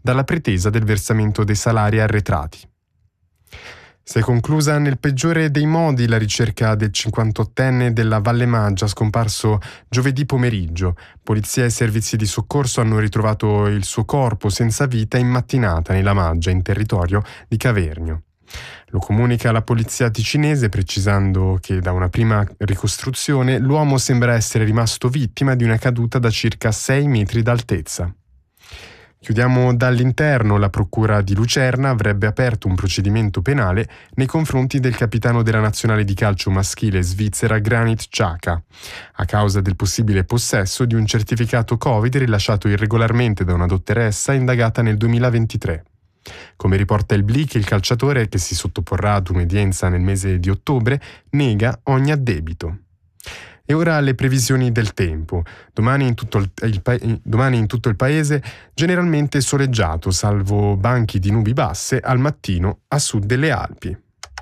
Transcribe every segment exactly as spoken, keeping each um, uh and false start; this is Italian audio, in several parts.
dalla pretesa del versamento dei salari arretrati. Si è conclusa nel peggiore dei modi la ricerca del cinquantottenne della Valle Maggia scomparso giovedì pomeriggio. Polizia e servizi di soccorso hanno ritrovato il suo corpo senza vita in mattinata nella Maggia, in territorio di Cavernio. Lo comunica la polizia ticinese, precisando che da una prima ricostruzione l'uomo sembra essere rimasto vittima di una caduta da circa sei metri d'altezza. Chiudiamo dall'interno. La procura di Lucerna avrebbe aperto un procedimento penale nei confronti del capitano della nazionale di calcio maschile svizzera Granit Xhaka, a causa del possibile possesso di un certificato Covid rilasciato irregolarmente da una dottoressa indagata nel duemilaventitré. Come riporta il Blick, il calciatore, che si sottoporrà ad un'udienza nel mese di ottobre, nega ogni addebito. E ora le previsioni del tempo. Domani in tutto il, il, pa- domani in tutto il paese generalmente soleggiato, salvo banchi di nubi basse al mattino a sud delle Alpi.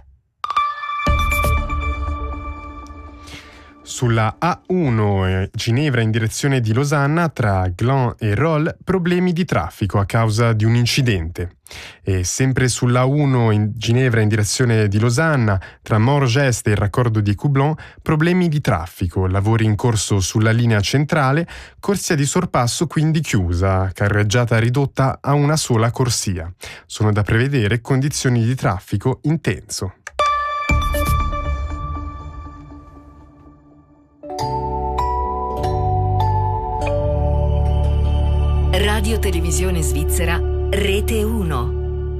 Sulla A uno eh, Ginevra in direzione di Losanna, tra Gland e Rolle, problemi di traffico a causa di un incidente. E sempre sulla A uno in Ginevra in direzione di Losanna, tra Morges e il raccordo di Coublon, problemi di traffico, lavori in corso sulla linea centrale, corsia di sorpasso quindi chiusa, carreggiata ridotta a una sola corsia. Sono da prevedere condizioni di traffico intenso. Radio Televisione Svizzera, Rete uno.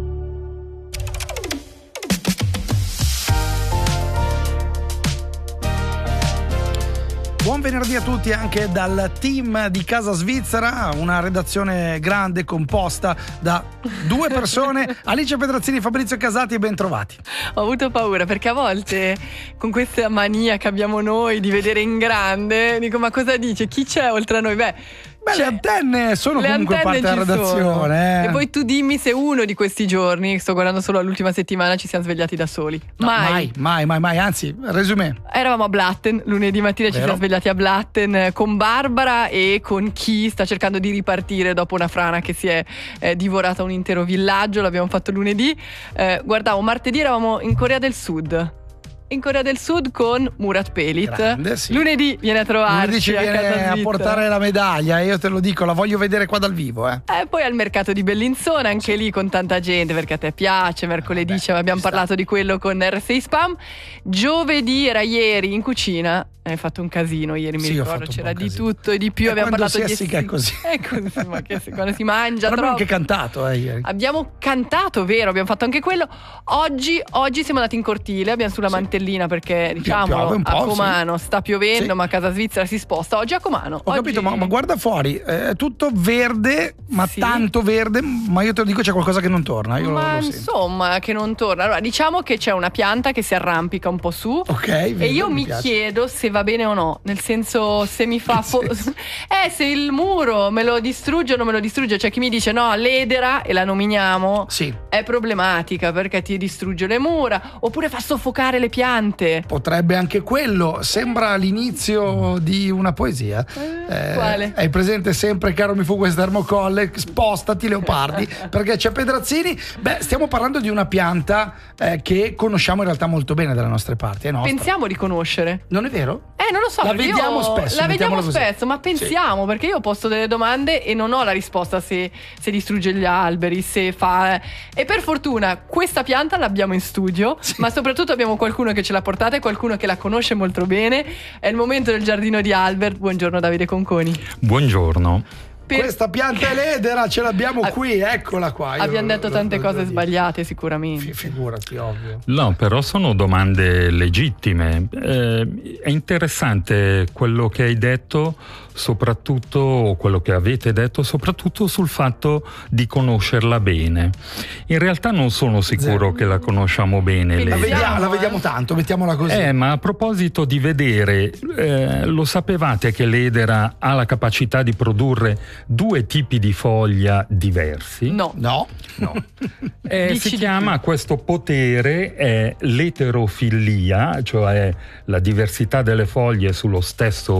Buon venerdì a tutti anche dal team di Casa Svizzera, una redazione grande composta da due persone, Alice Pedrazzini, Fabrizio Casati, e ben trovati. Ho avuto paura perché a volte con questa mania che abbiamo noi di vedere in grande, dico ma cosa dice? Chi c'è oltre a noi? Beh, Beh, le antenne sono le comunque antenne parte della redazione. Eh. E poi tu dimmi se uno di questi giorni, sto guardando solo l'ultima settimana, ci siamo svegliati da soli. No, mai. mai, mai, mai, mai. Anzi, resumé. Eravamo a Blatten, lunedì mattina Vero. ci siamo svegliati a Blatten con Barbara e con chi sta cercando di ripartire dopo una frana che si è eh, divorata un intero villaggio. L'abbiamo fatto lunedì. Eh, guardavo, martedì eravamo in Corea del Sud. In Corea del Sud con Murat Pelit. Grande, sì. Lunedì viene a trovarci. Lunedì ci a viene Casa a Svizzera. portare la medaglia, e io te lo dico, la voglio vedere qua dal vivo. Eh. E poi al mercato di Bellinzona, anche lì con tanta gente, perché a te piace. Mercoledì Vabbè, abbiamo ci sta. parlato di quello con R sei Spam. Giovedì era ieri in cucina. Hai fatto un casino ieri, mi Sì, ho ricordo, fatto un c'era po' di casino. tutto e di più. E abbiamo quando parlato si di essica è così. È così, ma che quando si mangia Però abbiamo troppo. anche cantato eh, ieri. Abbiamo cantato, vero, abbiamo fatto anche quello. Oggi, oggi siamo andati in cortile, abbiamo sulla Sì. mantellina perché Piove diciamolo un po', a Comano sì. sta piovendo, Sì. ma a Casa Svizzera si sposta. Oggi a Comano. Ho oggi... capito, ma, ma guarda fuori, è tutto verde, ma Sì. tanto verde, ma io te lo dico, c'è qualcosa che non torna. Io ma lo, lo sento. insomma che non torna. Allora diciamo che c'è una pianta che si arrampica un po' su. Ok, E vedo, io mi piace. chiedo se va bene o no, nel senso se mi fa fo- eh se il muro me lo distrugge o non me lo distrugge. C'è chi mi dice no, l'edera, e la nominiamo, Sì, è problematica perché ti distrugge le mura, oppure fa soffocare le piante. potrebbe anche quello. Sembra l'inizio di una poesia. Eh, quale? Hai presente sempre, caro mi fu questo termocolle, spostati leopardi, perché c'è Pedrazzini. Beh, stiamo parlando di una pianta eh, che conosciamo in realtà molto bene dalle nostre parti, è nostra. Pensiamo di conoscere. Non è vero? Eh, non lo so, La perché io- vediamo spesso, La vediamo mettiamola così. spesso, ma pensiamo, perché io ho posto delle domande e non ho la risposta se, se distrugge gli alberi, se fa. E per fortuna questa pianta l'abbiamo in studio, Sì. ma soprattutto abbiamo qualcuno che ce l'ha portata e qualcuno che la conosce molto bene. È il momento del giardino di Albert. Buongiorno Davide Conconi. Buongiorno. Per- Questa pianta è l'edera, ce l'abbiamo Ah, qui, eccola qua. Io Abbiamo lo- detto lo- tante lo- cose lo dico. sbagliate sicuramente. Fi- Figurati, ovvio. No, però sono domande legittime. Eh, è interessante quello che hai detto, soprattutto, o quello che avete detto, soprattutto sul fatto di conoscerla bene. In realtà non sono sicuro Zero. che la conosciamo bene. Quindi La l'edera. vediamo, la eh. vediamo tanto, mettiamola così. Eh, ma a proposito di vedere, eh, lo sapevate che l'edera ha la capacità di produrre due tipi di foglia diversi? No. No, No. Eh, Dici si di chiama questo potere è l'eterofilia, cioè la diversità delle foglie sullo stesso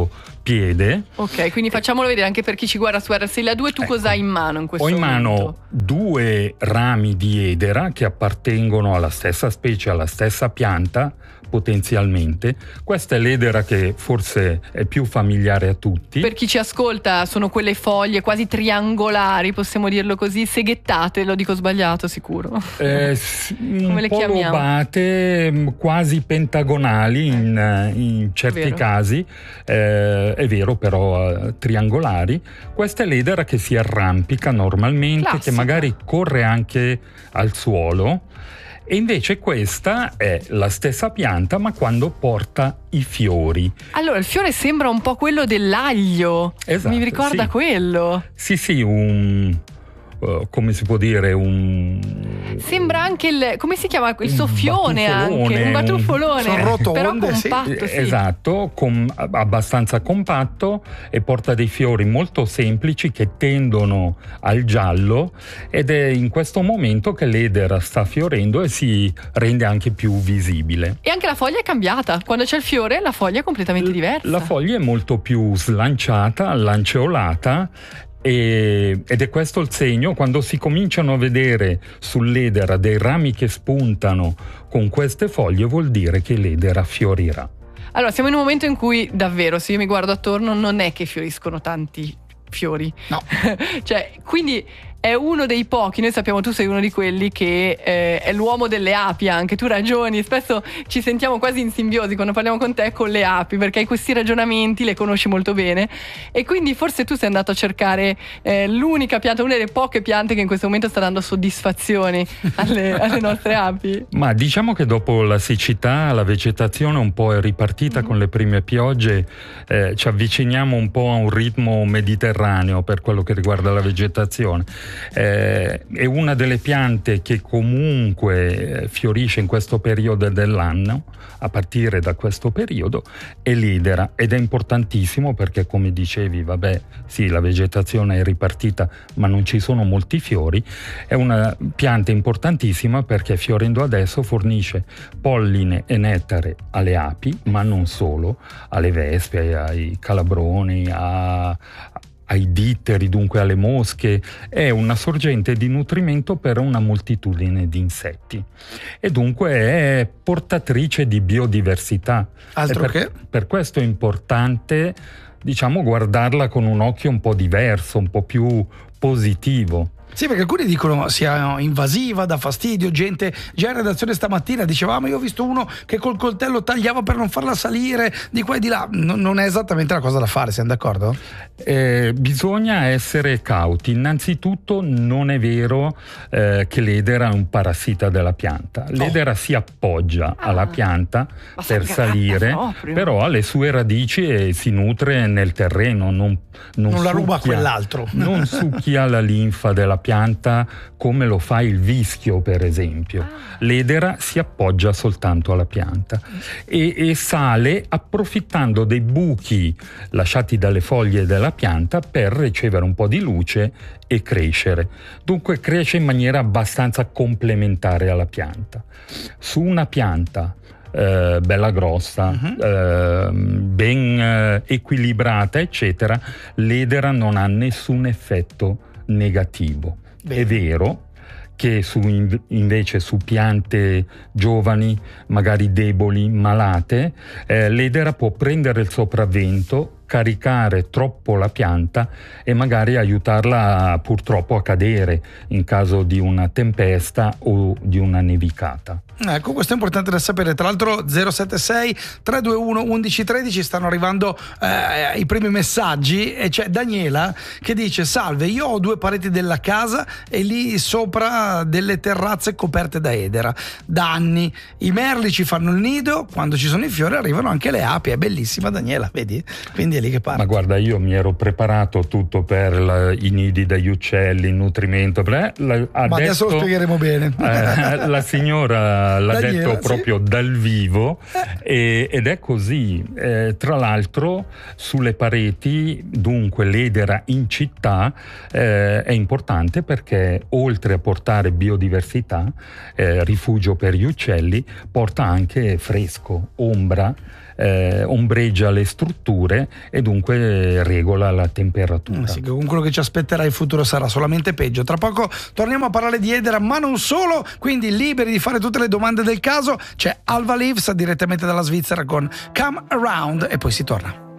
piede. Ok, quindi facciamolo vedere anche per chi ci guarda su R S L A due. Tu ecco, cosa hai in mano in questo ho in momento? mano due rami di edera che appartengono alla stessa specie, alla stessa pianta potenzialmente. Questa è l'edera che forse è più familiare a tutti. Per chi ci ascolta, sono quelle foglie quasi triangolari, possiamo dirlo così, seghettate, lo dico sbagliato sicuro. Eh, Come le un po' chiamiamo? lobate, quasi pentagonali in, in certi Vero. casi, eh, è vero, però eh, triangolari. Questa è l'edera che si arrampica normalmente, Classica. che magari corre anche al suolo. E invece questa è la stessa pianta, ma quando porta i fiori. Allora, il fiore sembra un po' quello dell'aglio. Esatto, Mi ricorda sì. quello. Sì, sì, un... Uh, come si può dire, un... Sembra anche il... come si chiama? Il Un soffione anche. Un batuffolone, batuffolone. Sono rotonde, però sì. compatto, sì. Esatto, com- abbastanza compatto, e porta dei fiori molto semplici che tendono al giallo, ed è in questo momento che l'edera sta fiorendo e si rende anche più visibile. E anche la foglia è cambiata. Quando c'è il fiore, la foglia è completamente diversa. La foglia è molto più slanciata, lanceolata, e, ed è questo il segno. Quando si cominciano a vedere sull'edera dei rami che spuntano con queste foglie, vuol dire che l'edera fiorirà. Allora, siamo in un momento in cui davvero, se io mi guardo attorno, non è che fioriscono tanti fiori. No. Cioè, quindi è uno dei pochi, noi sappiamo, tu sei uno di quelli che eh, è l'uomo delle api anche, tu ragioni, spesso ci sentiamo quasi in simbiosi quando parliamo con te con le api, perché hai questi ragionamenti, le conosci molto bene, e quindi forse tu sei andato a cercare eh, l'unica pianta, una delle poche piante che in questo momento sta dando soddisfazioni alle, alle nostre api. Ma diciamo che dopo la siccità la vegetazione un po' è ripartita mm-hmm. con le prime piogge, eh, ci avviciniamo un po' a un ritmo mediterraneo per quello che riguarda la vegetazione. Eh, è una delle piante che comunque fiorisce in questo periodo dell'anno, a partire da questo periodo, è l'edera, ed è importantissimo perché, come dicevi, vabbè, sì, la vegetazione è ripartita ma non ci sono molti fiori. È una pianta importantissima perché fiorendo adesso fornisce polline e nettare alle api, ma non solo, alle vespe, ai calabroni, a ai ditteri, dunque alle mosche. È una sorgente di nutrimento per una moltitudine di insetti e dunque è portatrice di biodiversità. Altro e per, che? Per questo è importante, diciamo, guardarla con un occhio un po' diverso, un po' più positivo. Sì, perché alcuni dicono sia invasiva, dà fastidio, gente già in redazione stamattina dicevamo, io ho visto uno che col coltello tagliava per non farla salire di qua e di là. No, non è esattamente la cosa da fare, siamo d'accordo? Eh, bisogna essere cauti. Innanzitutto non è vero eh, che l'edera è un parassita della pianta. L'edera oh. si appoggia ah. alla pianta Ma per salire, proprio. però ha le sue radici e si nutre nel terreno, non, non, non la ruba succhia, quell'altro. Non succhia la linfa della pianta come lo fa il vischio, per esempio. Ah. L'edera si appoggia soltanto alla pianta e, e sale approfittando dei buchi lasciati dalle foglie della pianta per ricevere un po' di luce e crescere. Dunque cresce in maniera abbastanza complementare alla pianta. Su una pianta Eh, bella grossa, uh-huh. eh, ben eh, equilibrata, eccetera, l'edera non ha nessun effetto negativo. Bene. È vero che su invece su piante giovani, magari deboli, malate, eh, l'edera può prendere il sopravvento, caricare troppo la pianta e magari aiutarla purtroppo a cadere in caso di una tempesta o di una nevicata. Ecco, questo è importante da sapere. Tra l'altro zero sette sei tre due uno uno uno uno tre stanno arrivando eh, i primi messaggi e c'è Daniela che dice: salve, io ho due pareti della casa e lì sopra delle terrazze coperte da edera da anni, i merli ci fanno il nido, quando ci sono i fiori arrivano anche le api. È bellissima, Daniela, vedi? Quindi è lì che parte. Ma guarda, io mi ero preparato tutto per la, i nidi degli uccelli, il nutrimento, la, la, ma adesso, adesso lo spiegheremo bene. eh, la signora l'ha Daniela, detto proprio sì. dal vivo e, ed è così. Eh, tra l'altro sulle pareti, dunque l'edera in città eh, è importante perché oltre a portare biodiversità, eh, rifugio per gli uccelli, porta anche fresco, ombra, eh, ombreggia le strutture e dunque regola la temperatura. Sì, con quello che ci aspetterà il futuro sarà solamente peggio. Tra poco torniamo a parlare di Edera, ma non solo, quindi liberi di fare tutte le domande del caso. C'è Alva Leaves direttamente dalla Svizzera con Come Around e poi si torna.